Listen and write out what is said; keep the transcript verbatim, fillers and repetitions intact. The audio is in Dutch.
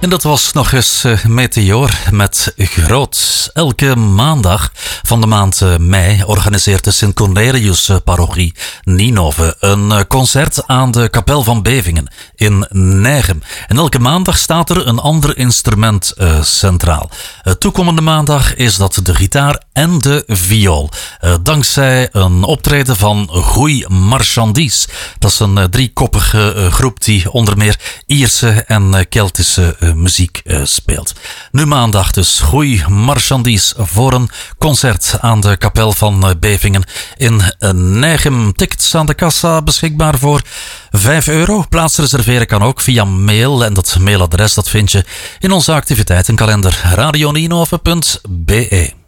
En dat was nog eens uh, Meteor met Groot. Elke maandag van de maand uh, mei organiseert de Sint-Cornelius-parochie Nienhoven een uh, concert aan de Kapel van Bevingen in Nijgem. En elke maandag staat er een ander instrument uh, centraal. Uh, toekomende maandag is dat de gitaar en de viool. Uh, dankzij een optreden van Goeie Marchandise. Dat is een uh, driekoppige uh, groep die onder meer Ierse en uh, Keltische uh, muziek uh, speelt. Nu maandag dus Goeie Marchandise voor een concert aan de Kapel van uh, Bevingen in uh, Nijgem. Tickets aan de kassa beschikbaar voor vijf euro. Plaats reserveren kan ook via mail en dat mailadres dat vind je in onze activiteitenkalender radio nienhoven punt b e.